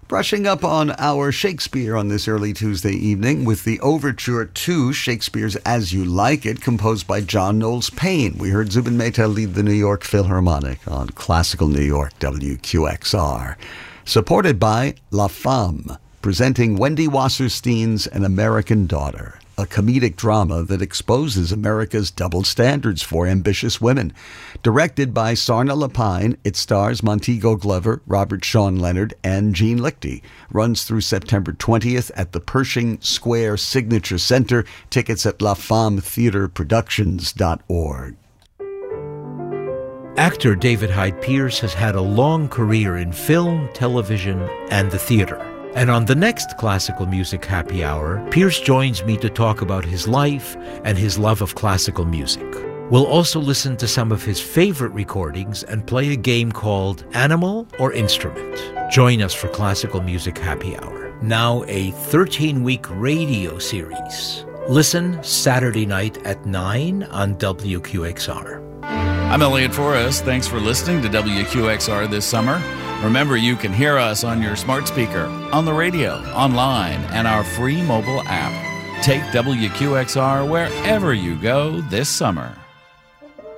Brushing up on our Shakespeare on this early Tuesday evening with the overture to Shakespeare's As You Like It, composed by John Knowles Paine. We heard Zubin Mehta lead the New York Philharmonic on Classical New York WQXR. Supported by La Femme, presenting Wendy Wasserstein's An American Daughter, a comedic drama that exposes America's double standards for ambitious women. Directed by Sarna Lapine, it stars Montego Glover, Robert Sean Leonard, and Gene Lichty. Runs through September 20th at the Pershing Square Signature Center. Tickets at lafemmetheatreproductions.org. Actor David Hyde Pierce has had a long career in film, television, and the theater. And on the next Classical Music Happy Hour, Pierce joins me to talk about his life and his love of classical music. We'll also listen to some of his favorite recordings and play a game called Animal or Instrument. Join us for Classical Music Happy Hour, now a 13-week radio series. Listen Saturday night at 9 on WQXR. I'm Elliot Forrest. Thanks for listening to WQXR this summer. Remember, you can hear us on your smart speaker, on the radio, online, and our free mobile app. Take WQXR wherever you go this summer.